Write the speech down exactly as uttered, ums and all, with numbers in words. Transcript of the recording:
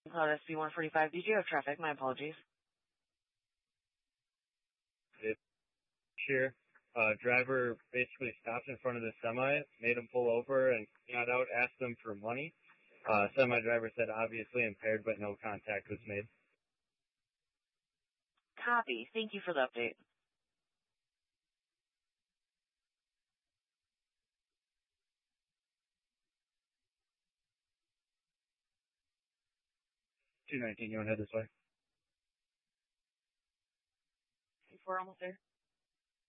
Cloud S P one forty-five. Did you have traffic? My apologies. It's here. Uh, driver basically stopped in front of the semi, made him pull over, and got out, asked them for money. Uh, semi driver said obviously impaired, but no contact was made. Copy. Thank you for the update. two nineteen, you want to head this way? We're almost there.